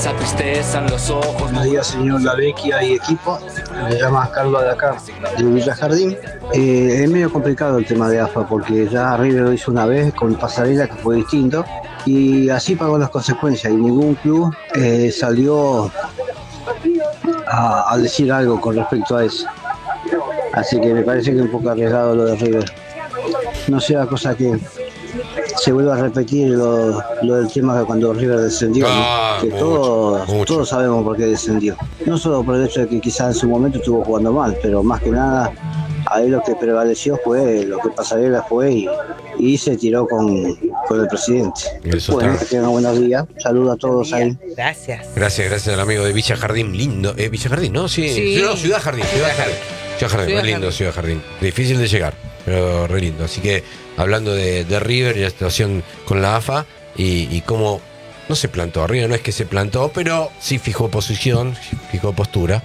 esa tristeza en los ojos. Buenos días, señor Lavecchia y equipo. Me llama Carlos de acá, de Villa Jardín. Es medio complicado el tema de AFA porque ya River lo hizo una vez con Pasarela, que fue distinto, y así pagó las consecuencias y ningún club salió a decir algo con respecto a eso. Así que me parece que es un poco arriesgado lo de River. No sea cosa que se vuelva a repetir lo del tema de cuando River descendió, ¿no? Que todos sabemos por qué descendió. No solo por el hecho de que quizás en su momento estuvo jugando mal, pero más que nada ahí lo que prevaleció fue lo que Pasarela fue y se tiró con el presidente. Bueno, que tengan buenos días. Saludos a todos ahí. Gracias al amigo de Villa Jardín. Lindo. Villa Jardín, ¿no? Sí. No, Ciudad Jardín. Ciudad Jardín, muy lindo Ciudad Jardín. Difícil de llegar, pero re lindo. Así que hablando de River y la situación con la AFA y cómo no se plantó. River no es que se plantó, pero sí fijó posición, fijó postura.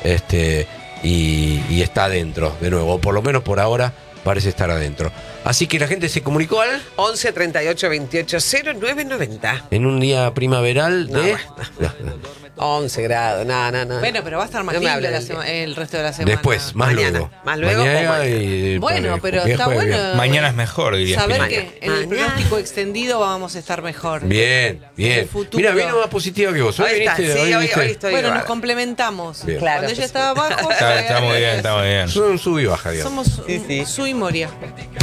Y está adentro de nuevo, por lo menos por ahora parece estar adentro. Así que la gente se comunicó al 11 38 28 09 90. En un día primaveral de 11 grados, no. Bueno, pero va a estar más lindo el resto de la semana. Después, más luego. Mañana. Bueno, pero está bueno. Mañana es mejor, diría. Saber que en el pronóstico extendido vamos a estar mejor. Bien. Mira, vino más positiva que vos. Hoy estoy bueno, nos complementamos. Bien. Claro, cuando ella estaba abajo. Está muy bien. Son sub y baja, digamos. Somos Su y Moria.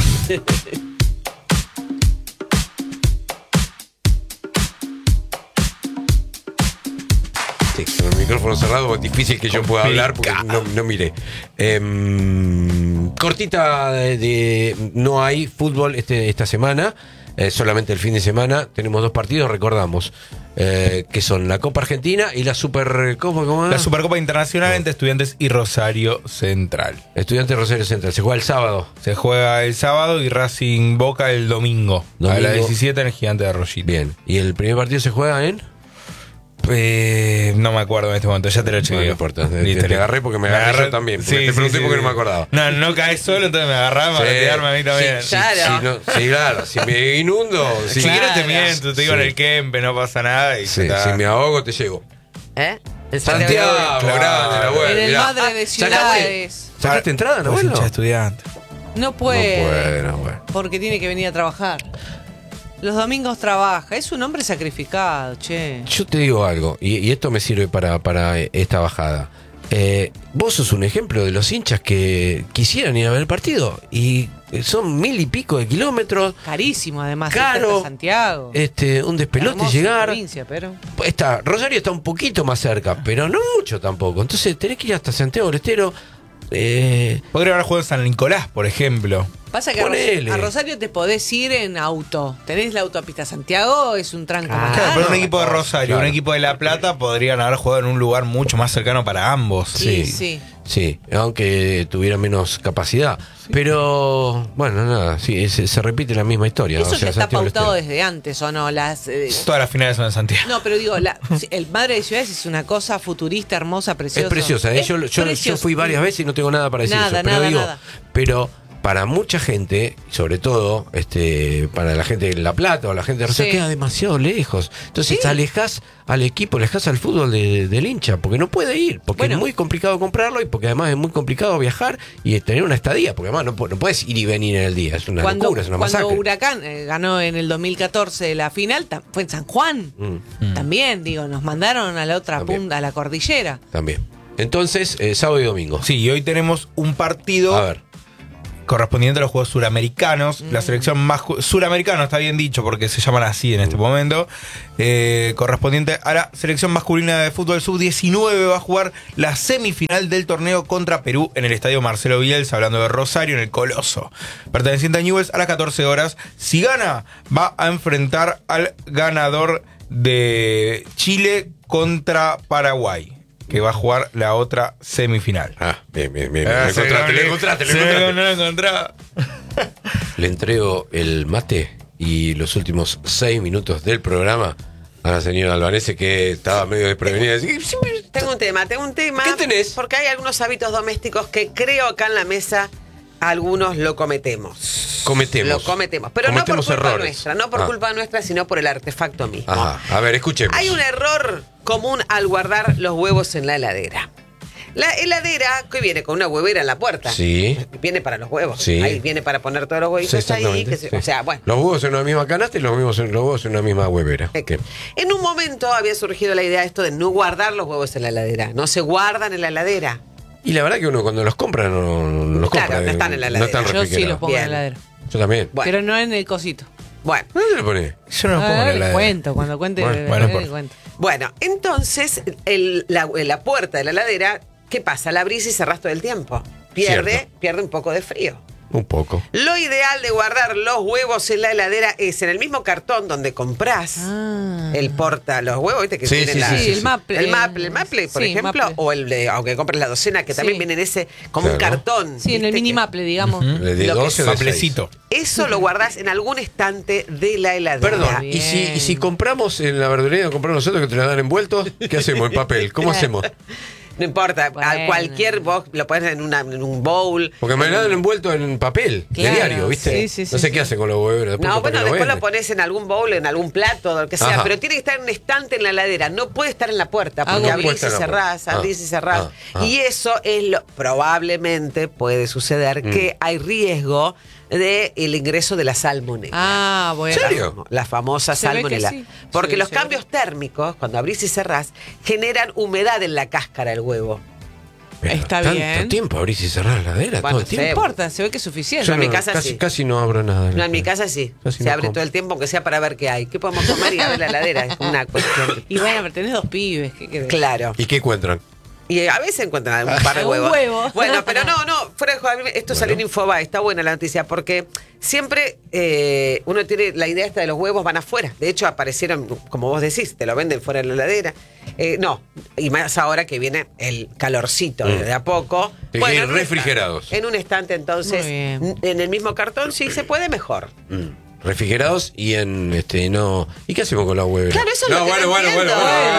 Sí, con el micrófono cerrado es difícil que yo pueda hablar porque no miré. Cortita no hay fútbol esta semana, solamente el fin de semana. Tenemos 2 partidos, recordamos, que son la Copa Argentina y la Supercopa. La Supercopa Internacional entre Estudiantes y Rosario Central. Estudiantes Rosario Central. Se juega el sábado. Se juega el sábado y Racing Boca el domingo. A las 17 en el Gigante de Arroyito. Bien. ¿Y el primer partido se juega en? No me acuerdo en este momento, ya te lo chequeo. No importa, te agarré porque me agarré yo también. Porque te pregunté porque no me acordaba. No caes solo, entonces me agarraba para tirarme a mí también. Claro. Si me inundo. Si quieres te miento, te digo en el Kempe, no pasa nada. Y si me ahogo, te llego. Santiago, grande, en el Madre de Ciudades. ¿Sacaste entrada, no? Hincha estudiante. No puede. No puede. Porque tiene que venir a trabajar. Los domingos trabaja, es un hombre sacrificado, che. Yo te digo algo, y esto me sirve para esta bajada. Vos sos un ejemplo de los hinchas que quisieran ir a ver el partido y son 1000 y pico de kilómetros. Carísimo, además. Caro. Santiago. Un despelote llegar. Provincia, pero... Rosario está un poquito más cerca, pero no mucho tampoco. Entonces tenés que ir hasta Santiago del Estero. Podría haber jugado en San Nicolás, por ejemplo. Pasa que a Rosario te podés ir en auto. Tenés la autopista Santiago, es un tranco más. Claro, pero un equipo de Rosario, un equipo de La Plata podrían haber jugado en un lugar mucho más cercano para ambos. Sí, aunque tuviera menos capacidad. Pero, bueno, nada, sí, se repite la misma historia. Eso ya está pautado desde antes, ¿o no? Todas las finales son en Santiago. No, pero digo, el Madre de Ciudades es una cosa futurista, hermosa, preciosa. Es preciosa, yo fui varias veces y no tengo nada para decir eso. Pero para mucha gente, sobre todo para la gente de La Plata o la gente de Rosario, queda demasiado lejos. Entonces alejas al equipo, alejas al fútbol del hincha, porque no puede ir, porque es muy complicado comprarlo y porque además es muy complicado viajar y tener una estadía, porque además no puedes ir y venir en el día, es una locura, es una masacre. Cuando Huracán ganó en el 2014 la final, fue en San Juan. También, nos mandaron a la otra punta, a la cordillera. También. Entonces, sábado y domingo. Sí, y hoy tenemos un partido... A ver. Correspondiente a los Juegos Suramericanos. La selección más suramericana, está bien dicho porque se llaman así en este momento, correspondiente a la selección masculina de fútbol sub-19, va a jugar la semifinal del torneo contra Perú en el estadio Marcelo Bielsa, hablando de Rosario, en el Coloso, perteneciente a Newell's, a las 14 horas. Si gana, va a enfrentar al ganador de Chile contra Paraguay, que va a jugar la otra semifinal. Bien. Lo encontraste. No lo encontraba. Le entrego el mate y los últimos 6 minutos del programa a la señora Albanese, que estaba medio desprevenida. Tengo un tema. ¿Qué tenés? Porque hay algunos hábitos domésticos que creo acá en la mesa algunos lo cometemos. Pero no por culpa nuestra, sino por el artefacto mismo. A ver, escuchemos. Hay un error común al guardar los huevos en la heladera? La heladera, que viene con una huevera en la puerta. Sí. Viene para los huevos. Sí. Ahí viene para poner todos los huevitos Sí, ahí. sí. O sea, bueno. Los huevos en una misma canasta y los huevos en una misma huevera. En un momento había surgido la idea esto de no guardar los huevos en la heladera. No se guardan en la heladera. Y la verdad que uno cuando los compra no los compra. No están en la heladera. No están Yo sí los pongo Bien. en la heladera. Yo también. Bueno. Pero no en el cosito. Bueno. ¿Dónde lo pones? Yo no los pongo en la heladera. Cuento, cuando cuente. Cuento. Bueno, entonces la puerta de la heladera, ¿qué pasa? La abrís y cerrás todo el tiempo. Pierde un poco de frío. Un poco. Lo ideal de guardar los huevos en la heladera es en el mismo cartón donde comprás el porta los huevos, ¿viste? Que Sí, tiene sí, el Maple, por ejemplo, Maple. o el de, aunque compres la docena, que también viene en ese, como un cartón. Sí, en el mini Maple, digamos. De 12 Maplecito. Eso lo guardás en algún estante de la heladera. Perdón, y si compramos en la verdulería, compramos nosotros que te lo dan envueltos, ¿qué hacemos? En papel. ¿Cómo hacemos? No importa, Bueno. a cualquier vos lo pones en un bowl. Porque me lo dan envuelto en papel, Claro, de diario, ¿viste? sí, No sé qué hacen con los huevos. No, bueno, después venden. lo pones en algún bowl, en algún plato, lo que sea, Ajá. pero tiene que estar en un estante en la heladera, no puede estar en la puerta, porque no puede abrís estar y en la cerrás, puerta. abrís y cerrás. Y eso es probablemente puede suceder que hay riesgo de el ingreso de la salmonela. Ah, bueno. ¿En serio? La famosa Se ve que salmonela. sí. Porque Sí, los se ve cambios térmicos, cuando abrís y cerrás, generan humedad en la cáscara del huevo. Pero Está tanto bien. tiempo abrís y cerrás la heladera Bueno, todo el sí. No tiempo. importa, se ve que es suficiente. Yo en mi casa casi, sí. casi no abro nada. No, en mi casa sí. Casi Se no abre como. todo el tiempo, aunque sea para ver qué hay. ¿Qué podemos comer? Y abre la heladera. Es una cuestión. Y bueno, pero tenés 2 pibes, ¿qué querés? Claro. ¿Y qué encuentran? Y a veces encuentran un par de Un huevos. huevo. Bueno, pero no, fuera de joder, esto salió en Infobae, está buena la noticia, porque siempre uno tiene la idea esta de los huevos van afuera. De hecho, aparecieron, como vos decís, te lo venden fuera de la heladera. No, y más ahora que viene el calorcito de a poco. Sí, en un refrigerados. estante. En un estante, entonces, Muy bien. en el mismo cartón, sí se puede mejor. Refrigerados y en no. ¿Y qué hacemos con la huevera? Claro, eso es lo que no entiendo.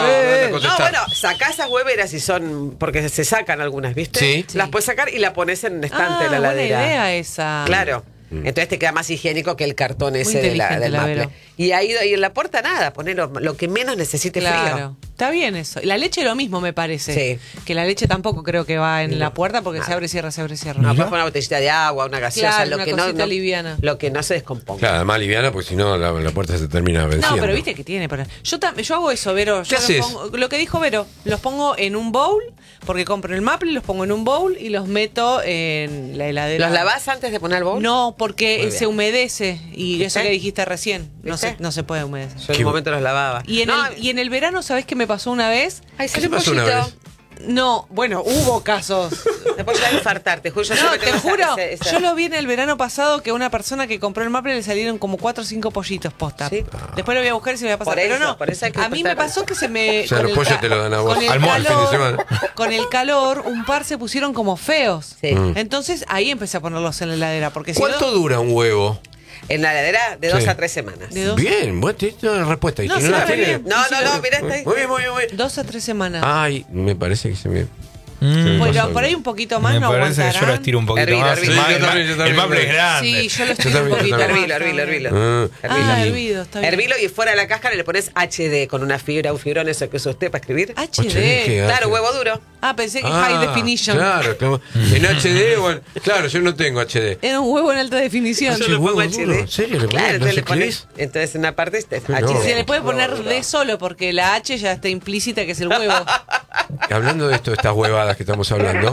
No, bueno, sacás esas hueveras y son, porque se sacan algunas, ¿viste? Sí. Las puedes sacar y la pones en un estante de la buena heladera. idea esa. Claro. Entonces te queda más higiénico que el cartón ese inteligente, del la Maple. Vero. Y ahí en la puerta nada, poner lo que menos necesite Claro. frío. Está bien eso. La leche lo mismo me parece. Sí. Que la leche tampoco creo que va en la puerta porque se abre, cierra, se abre, cierra. No, puedes poner una botellita de agua, una gaseosa, Claro, lo una que cosita liviana. lo que no se descomponga. Claro, además liviana, porque si no la puerta se termina venciendo. No, pero viste que tiene. Yo hago eso, Vero. ¿Qué Yo los haces? pongo- lo que dijo Vero, los pongo en un bowl, porque compro el Maple, los pongo en un bowl y los meto en la heladera. ¿Los lavás antes de poner el bowl? No, Muy porque bien. se humedece. Y eso ¿Viste? que dijiste recién, ¿Viste? no se puede humedecer. Yo en un momento los lavaba. Y en el verano, ¿sabés qué me pasó una vez? Ay, ¿Qué salió te un pasó una pollito. vez? No, bueno, hubo casos. Después ya infartar, te juro. Yo No, siempre te tengo esa- juro, esa- yo lo vi en el verano pasado que a una persona que compró el Maple le salieron como 4 o 5 pollitos posta. Sí. Después lo voy a buscar y se me va a pasar. Por pero eso, no, por eso hay que a mí me prestar pasó que se me... O sea, con los el pollos ca- te lo dan a vos. con el Almuerzo, fin de semana. Con el calor, un par se pusieron como feos. Sí. Entonces ahí empecé a ponerlos en la heladera. Porque si ¿Cuánto no, dura un huevo? En la heladera de 2 Sí. a 3 semanas. De dos- Bien, bueno, tienes una respuesta. Y No, si se no la abre tiene. bien. No, mirá, está ahí. Muy bien, muy bien, muy bien. 2 a 3 semanas. Ay, me parece que se me. Bueno, por ahí un poquito más Me no parece que yo lo aguantarán. estiro un poquito Hervilo, más. hervilo. El ma- Sí, yo también, el Maple es también. grande. Sí, yo lo estoy también, un poquito yo más. también. Hervilo. Ah, hervido, está bien. Hervilo y fuera de la cáscara le pones HD con una fibra, un fibrón, eso que usa usted para escribir. HD. Claro, huevo duro. Ah, pensé que high definition. Claro, en HD, bueno, claro, yo no tengo HD. Era un huevo en alta definición. Yo Yo lo huevo pongo duro, HD. ¿en serio? ¿Le pones? Claro, ¿Lo entonces le pones. escribís? Entonces en una parte está Qué loco. Se HD. le puede poner D solo porque la H ya está implícita que es el huevo. Hablando de esto, de estas huevadas que estamos hablando,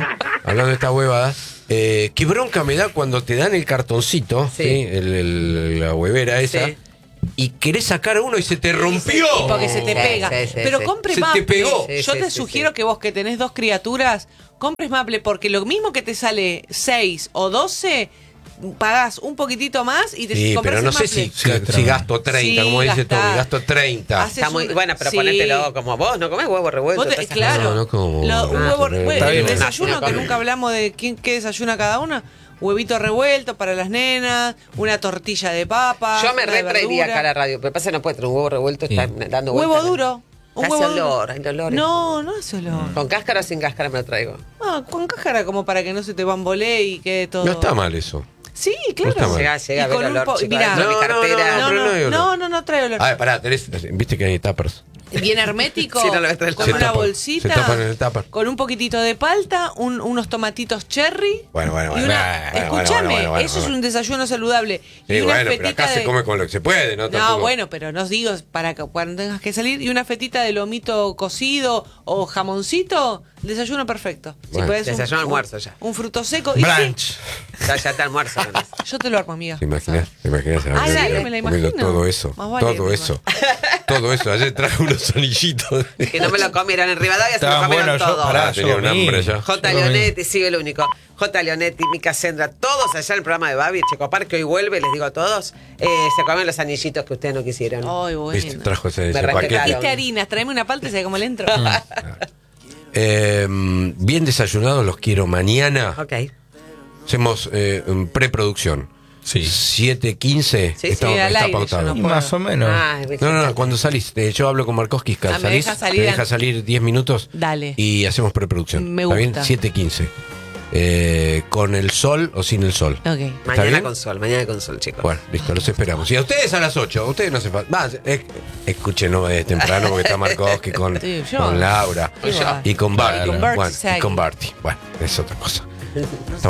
qué bronca me da cuando te dan el cartoncito, Sí. ¿sí? La huevera esa, Sí. y querés sacar uno y se te rompió. Porque se te Sí, pega. sí, sí, Pero sí. compre Se te Maple. pegó. Sí, Yo sí, te sí, sugiero sí. que vos que tenés 2 criaturas, compres Maple porque lo mismo que te sale 6 o 12, pagás un poquitito más y te Sí, compras pero no el sé Maple. si gasto 30, Sí, como dice gastá. Tommy, gasto 30. Hace- Está muy bueno, pero Sí. ponételo como vos, no comés huevo revuelto. Vos te- todas esas claro, No, no como un huevo huevo, revuelto. bueno, Está bien. el desayuno No, no que come. nunca hablamos de qué desayuna cada una. Huevito revuelto para las nenas, una tortilla de papa. Yo me una de retraería verdura. acá a la radio, pero pasa que no puede tener un huevo revuelto, Sí. están dando Huevo vueltas. duro. Un Hace huevo olor, duro. hay olor. No, no es olor. ¿Con cáscara o sin cáscara me lo traigo? Ah, con cáscara como para que no se te bambolee y quede todo. No está mal eso. Sí, claro. está mal. Llega Y a ver con el un olor, po- chico, mirá. adentro de mi No, no, cartera. no, pero no hay olor. No trae olor. A ver, pará, viste que hay tappers. bien hermético, Sí, no lo ves traer el con Se una tapan, bolsita, se tapan en el tupper. con un poquitito de palta, unos tomatitos cherry. Bueno, y una, escúchame, eso es un desayuno saludable. Sí, y una bueno, pero fetita acá se come con lo que se puede, ¿no? No, Tampoco. bueno, pero no digo para que cuando tengas que salir. Y una fetita de lomito cocido o jamoncito, desayuno perfecto. Si Bueno. podés, Desayuno, almuerzo ya. Un fruto seco. Brunch. Ya te almuerzo con eso. Yo te lo armo, amiga. ¿Te imaginas? Ah, dale, me la Comiendo imagino. todo eso. Más vale, Todo me eso. Todo eso. Ayer traje unos anillitos. Que no me lo comieron en Rivadavia, se lo Estaban comieron buenos, yo todo. pará, Tenía yo un hambre ya. J. Leonetti, sí, el único. J. Leonetti, Mica Sendra, todos allá en el programa de Babi, Checopar, que hoy vuelve, les digo a todos, se comen los anillitos que ustedes no quisieron. Ay, ¿Viste? bueno. Trajo ese Me paquete. respetaron. Diste harinas, tráeme una palta y se cómo le entro. Bien desayunados los quiero mañana. Ok. Hacemos preproducción. Sí. 7:15 Sí, está, sí, al está aire, pautado. yo Y más o menos. Ah, No, cuando salís, yo hablo con Markovsky, Ah, me deja salir me deja salir 10 minutos. Dale. Y hacemos preproducción. Me ¿Está bien? gusta. 7:15. ¿Con el sol o sin el sol? Ok. ¿Está Mañana bien? con sol, chicos. Bueno, listo, los esperamos. Y a ustedes a las 8, ustedes no se falta. Escuchen, no es temprano porque está Markovsky con, Sí, yo. con Laura Yo. y con Barty. Y con Bertie Bueno, y Sagui. con Barty. Bueno, es otra cosa.